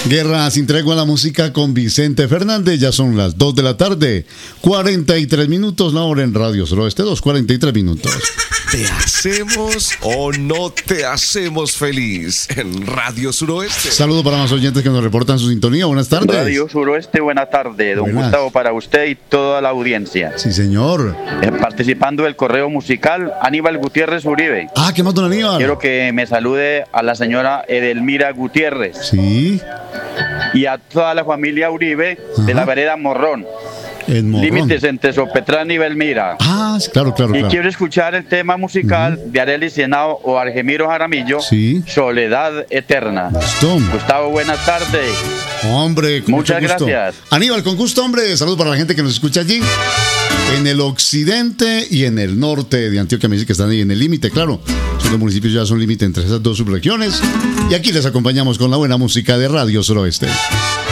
Guerra sin tregua, la música con Vicente Fernández. Ya son las 2 de la tarde, 43 minutos, la hora en Radio Suroeste, 2:43 minutos. ¿Te hacemos o no te hacemos feliz en Radio Suroeste? Saludo para más oyentes que nos reportan su sintonía. Buenas tardes. Radio Suroeste, buena tarde. Don Buenas. Gustavo, para usted y toda la audiencia. Sí, señor. Participando del correo musical, Aníbal Gutiérrez Uribe. Ah, ¿qué más, don Aníbal? Quiero que me salude a la señora Edelmira Gutiérrez Sí, y a toda la familia Uribe de Ajá. la vereda Morrón. en Morrón. Límites entre Sopetrán y Belmira. Ah, sí, claro. Y quiero escuchar el tema musical de Arely Sienao o Argemiro Jaramillo, Sí. Soledad Eterna. Listo. Gustavo, buenas tardes. Hombre, con Muchas mucho gusto. gracias. Aníbal, con gusto, hombre. Saludos para la gente que nos escucha allí. En el occidente y en el norte de Antioquia. Me dice que están ahí en el límite, claro. Son los municipios ya son límite entre esas dos subregiones. Y aquí les acompañamos con la buena música de Radio Suroeste.